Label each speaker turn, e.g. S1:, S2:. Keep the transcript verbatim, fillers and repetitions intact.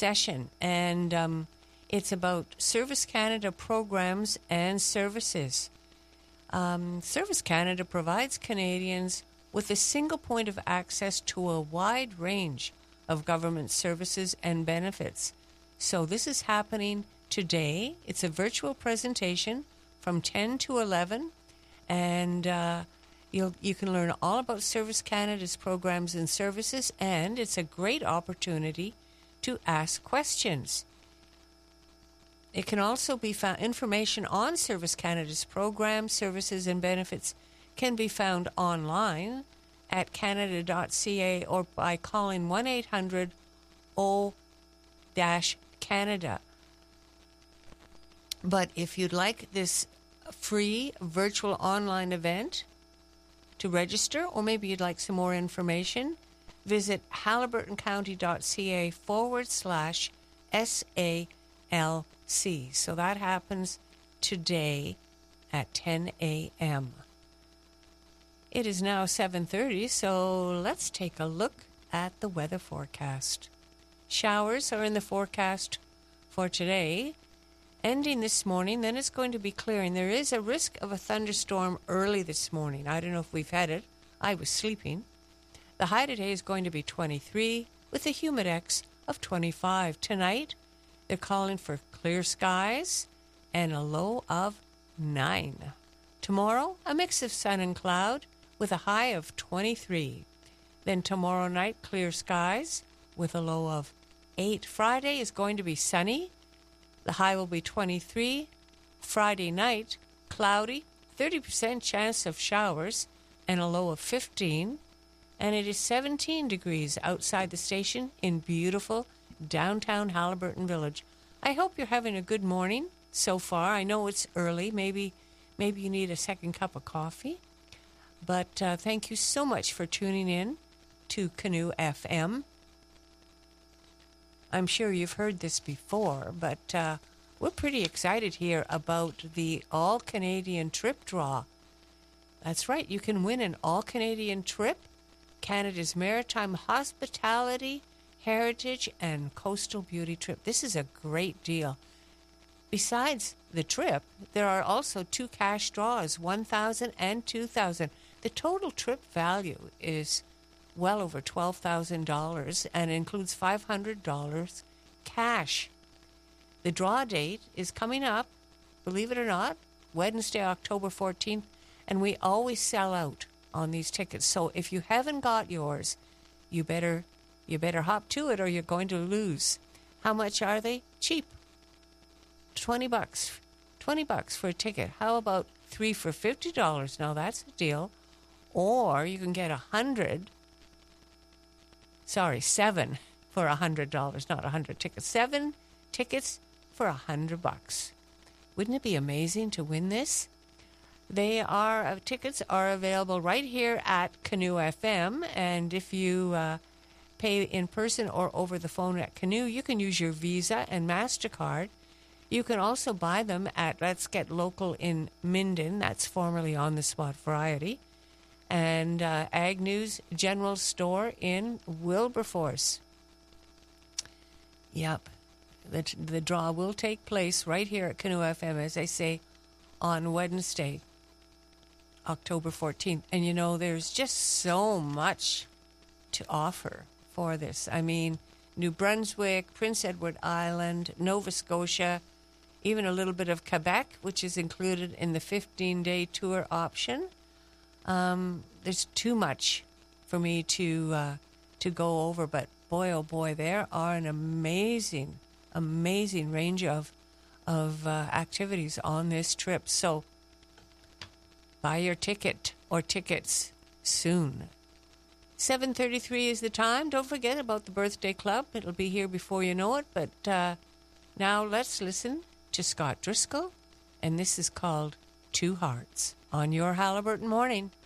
S1: session, and um, it's about Service Canada programs and services. Um, Service Canada provides Canadians with a single point of access to a wide range of government services and benefits. So this is happening today. It's a virtual presentation from ten to eleven, and uh, you'll, you can learn all about Service Canada's programs and services, and it's a great opportunity to ask questions. It can also be found, information on Service Canada's programs, services, and benefits can be found online at canada dot c a or by calling one eight hundred O Canada. But if you'd like this free virtual online event to register, or maybe you'd like some more information, visit haliburtoncounty.ca forward slash S A L C. So that happens today at ten a.m. It is now seven thirty, so let's take a look at the weather forecast. Showers are in the forecast for today, ending this morning. Then it's going to be clearing. There is a risk of a thunderstorm early this morning. I don't know if we've had it. I was sleeping. The high today is going to be twenty-three with a humidex of twenty-five. Tonight, they're calling for clear skies and a low of nine. Tomorrow, a mix of sun and cloud with a high of twenty-three. Then tomorrow night, clear skies with a low of eight. Friday is going to be sunny. The high will be twenty-three. Friday night, cloudy, thirty percent chance of showers and a low of fifteen. And it is seventeen degrees outside the station in beautiful downtown Haliburton Village. I hope you're having a good morning so far. I know it's early. Maybe maybe you need a second cup of coffee. But uh, thank you so much for tuning in to Canoe F M. I'm sure you've heard this before, but uh, we're pretty excited here about the All-Canadian Trip Draw. That's right, you can win an All-Canadian Trip, Canada's Maritime Hospitality, Heritage, and Coastal Beauty Trip. This is a great deal. Besides the trip, there are also two cash draws, one thousand dollars and two thousand dollars. The total trip value is well over twelve thousand dollars and includes five hundred dollars cash. The draw date is coming up, believe it or not, Wednesday, October fourteenth, and we always sell out on these tickets. So if you haven't got yours, you better you better hop to it or you're going to lose. How much are they? Cheap. twenty bucks. twenty bucks for a ticket. How about three for fifty dollars? Now that's a deal. Or you can get a hundred, sorry, seven for a hundred dollars, not a hundred tickets. Seven tickets for a hundred bucks. Wouldn't it be amazing to win this? They are, uh, tickets are available right here at Canoe F M, and if you uh, pay in person or over the phone at Canoe, you can use your Visa and MasterCard. You can also buy them at Let's Get Local in Minden, that's formerly On the Spot Variety, and uh, Agnew's General Store in Wilberforce. Yep, the, the draw will take place right here at Canoe F M, as I say, on Wednesday, October fourteenth. And you know, there's just so much to offer for this. I mean, New Brunswick, Prince Edward Island, Nova Scotia, even a little bit of Quebec, which is included in the fifteen-day tour option. Um, there's too much for me to uh, to go over, but boy, oh boy, there are an amazing, amazing range of of uh, activities on this trip. So buy your ticket or tickets soon. seven thirty-three is the time. Don't forget about the birthday club. It'll be here before you know it. But uh, now let's listen to Scott Driscoll, and this is called Two Hearts on your Haliburton Morning.